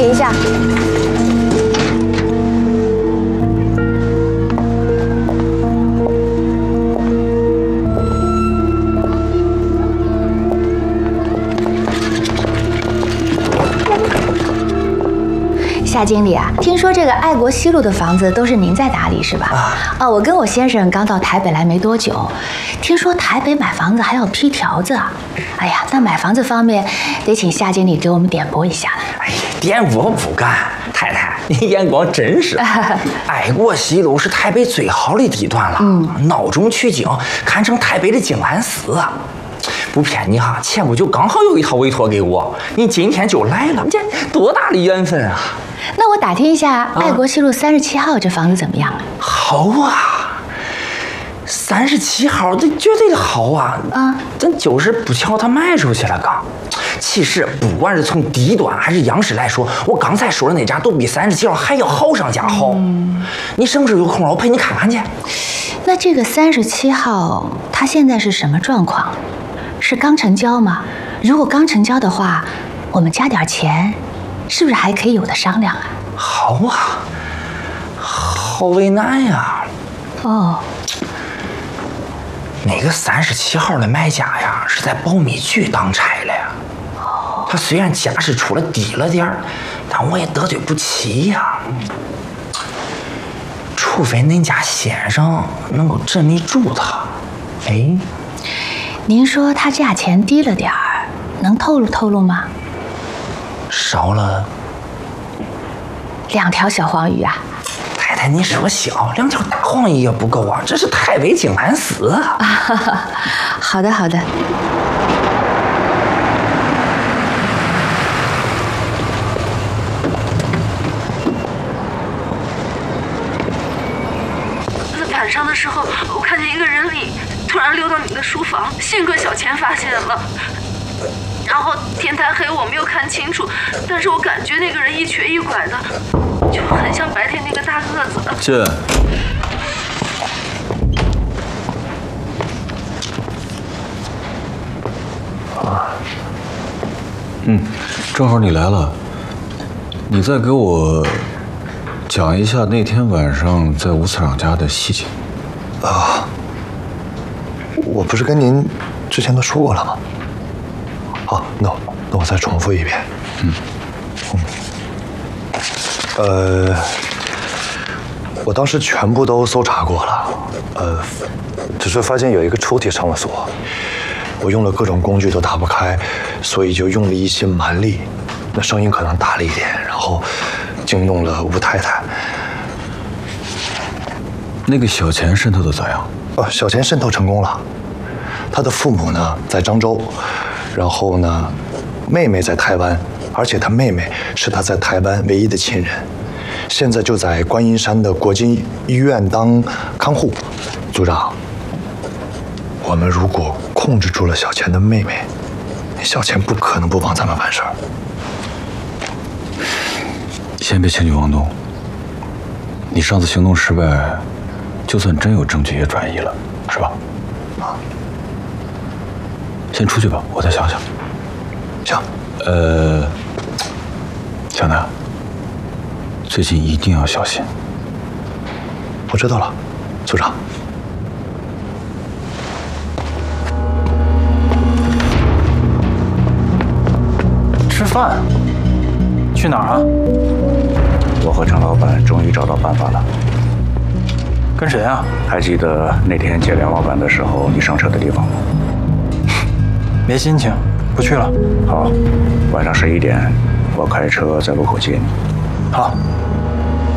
解一下。夏经理啊，听说这个爱国西路的房子都是您在打理是吧？啊，我跟我先生刚到台北来没多久，听说台北买房子还要批条子啊。哎呀，那买房子方面得请夏经理给我们点拨一下了。 哎呀，点拨不干，太太，你眼光真是。爱国西路是台北最好的地段了，闹中取静，堪称台北的静安寺啊。不骗你哈，前不久刚好有一套委托给我，你今天就来了，这多大的缘分啊！ 那我打听一下，爱国西路37号这房子怎么样啊？ 好啊，37号这绝对的好啊！咱就是不巧它卖出去了刚。其实不管是从地段还是样式来说，我刚才说的那家都比37号还要好上加好。你什么时候有空我陪你看看去。 那这个37号它现在是什么状况？是刚成交吗？如果刚成交的话，我们加点钱，是不是还可以有的商量啊？ 好啊，好为难呀。 哦， 那个37号的买家呀，是在保密局当差了呀。他虽然家是出了低了点儿，但我也得罪不起呀。除非恁家先生能够镇得住他。哎。 您说它价钱低了点儿，能透露透露吗？ 少了 2条小黄鱼啊！ 太太，你说小，2条大黄鱼也不够啊！这是台北静安寺啊！ 好的，好的。 晚上的时候，我看见一个人影突然溜到你的书房，幸亏小钱发现了。然后天太黑，我没有看清楚，但是我感觉那个人一瘸一拐的，就很像白天那个大个子。 进。正好你来了，你再给我讲一下那天晚上在吴次长家的细节。 我不是跟您之前都说过了吗？好，那我再重复一遍。我当时全部都搜查过了，只是发现有一个抽屉上了锁，我用了各种工具都打不开，所以就用了一些蛮力，那声音可能大了一点，然后惊动了吴太太。 那个小钱渗透的咋样？ 小钱渗透成功了，他的父母呢在漳州，然后呢，妹妹在台湾，而且他妹妹是他在台湾唯一的亲人，现在就在观音山的国际医院当看护。组长，我们如果控制住了小钱的妹妹，小钱不可能不帮咱们办事儿。 先别轻举妄动，你上次行动失败，就算真有证据也转移了，是吧？先出去吧，我再想想。 行。 小南，最近一定要小心。 我知道了，组长。 吃饭？去哪儿啊？ 我和陈老板终于找到办法了。 跟谁啊？ 还记得那天见梁老板的时候你上车的地方吗？ 没心情，不去了。 好，晚上11点，我开车在路口接你。 好。